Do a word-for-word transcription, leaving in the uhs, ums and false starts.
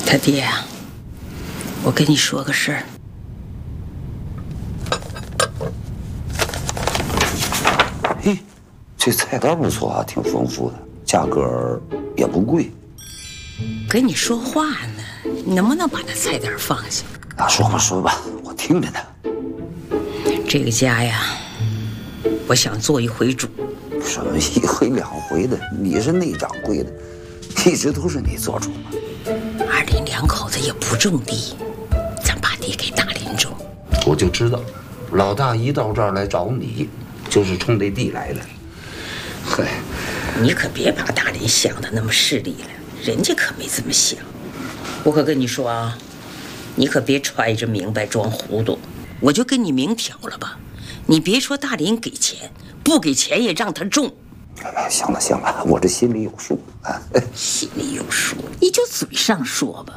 他爹啊，我跟你说个事儿。 嘿，这菜单不错啊，挺丰富的，价格也不贵。 跟你说话呢，你能不能把那菜单放下？ 啊，说吧说吧，我听着呢。 这个家呀，我想做一回主。 什么一回两回的？你是内掌柜的，一直都是你做主嘛。 二林两口子也不种地，咱把地给大林种。 我就知道，老大一到这儿来找你，就是冲这地来的。嗨， 你可别把大林想的那么势利了，人家可没这么想。我可跟你说啊，你可别揣着明白装糊涂。我就跟你明挑了吧，你别说大林给钱，不给钱也让他种。 行了行了，我这心里有数啊。 心里有数，你就嘴上说吧。